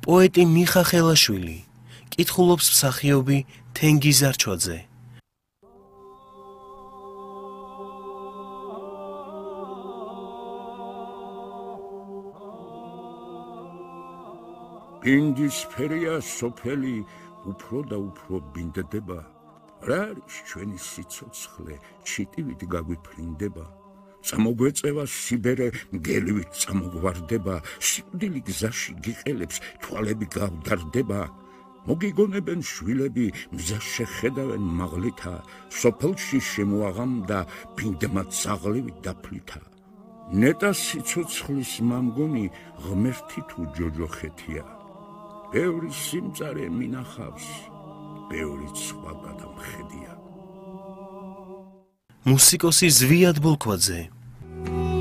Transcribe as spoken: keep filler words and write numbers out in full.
პოეტი მიხა ხელაშვილი კითხულობს მსახიობი თენგიზ არჩვაძე. ბინდისფერია სოფელი უფრო და უფრო ბინდდება. რა არის ჩვენი სიცოცხლე, ჩიტივით გაგვიფრინდება. წამოგვეწევა სიბერე, მგელივით წამოგვარდება, სიკვდილი გზაში გიყელებს, თვალები გავდარდება. მოგიგონებენ შვილები, მზა შეხედავენ მაღლითა, სოფელში შემოაღამდა ბინდმა ძაღლივით დაფლითა. ნეტა სიცოცხლის მამგონი ღმერთი თუ ჯოჯოხეთია. ბევრი სიმწარე მინახავს, ბევრი სხვა გადამხედია. მუსიკოსი ზვიად ბოლქვაძე